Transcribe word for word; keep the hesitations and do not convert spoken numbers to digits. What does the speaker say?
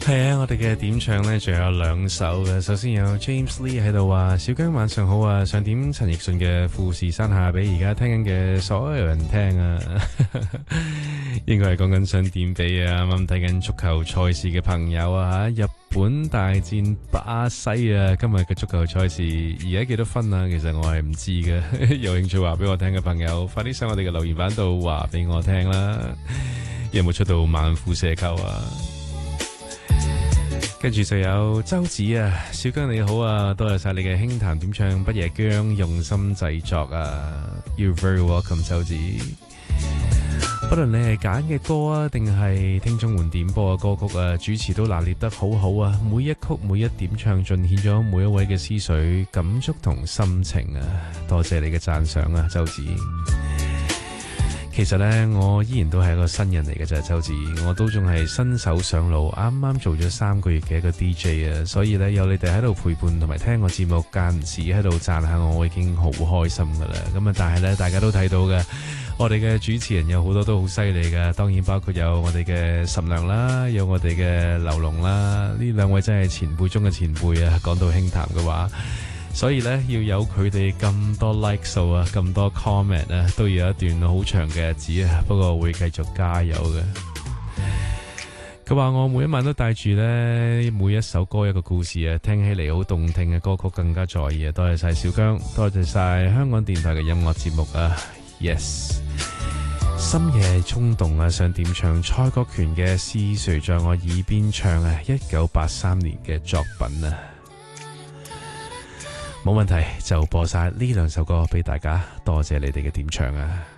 係啊，我哋嘅點唱呢，仲有兩首嘅。首先有 James Lee 喺度話：小姜晚上好啊，想點陳奕迅嘅《富士山下》俾而家聽緊嘅所有人聽啊。應該係講緊想點俾啊，啱啱睇緊足球賽事嘅朋友啊，日本大戰巴西啊，今日嘅足球賽事而家幾多分啊？其實我係唔知嘅，有興趣話俾我聽嘅朋友，快啲上我哋嘅留言板度話俾我聽啦。有冇出到猛虎射球啊？跟住就有周子啊，小姜你好啊，多謝晒你嘅輕彈點唱不夜姜用心製作啊 ，You're very welcome 周子。不論你係揀嘅歌啊，定係聽眾們點播嘅歌曲啊，主持都拿捏得好好啊，每一曲每一點唱盡顯咗每一位嘅思緒感觸同心情啊，多謝你嘅讚賞啊，周子。其實呢，我依然都係一個新人嚟嘅啫，周子，我都仲係新手上路，啱啱做咗三個月嘅一個 D J 啊，所以呢，有你哋喺度陪伴同埋聽我節目，間唔時喺度讚下我，我已經好開心噶啦。咁啊，但係呢，大家都睇到嘅，我哋嘅主持人有好多都好犀利噶，當然包括有我哋嘅岑良啦，有我哋嘅劉龍啦，呢兩位真係前輩中嘅前輩啊。講到輕談嘅話。所以咧，要有佢哋咁多 like 數啊，咁多 comment 啊，都要有一段好長嘅日子啊。不過會繼續加油嘅。佢話我每一晚都帶住咧每一首歌一個故事啊，聽起嚟好動聽嘅歌曲更加在意啊。多謝晒小姜，多謝晒香港電台嘅音樂節目啊。Yes， 深夜衝動啊，想點唱蔡國權嘅《是誰在我耳邊唱》啊，一九八三年嘅作品啊。冇問題，就播晒呢兩首歌俾大家，多謝你哋嘅點唱啊！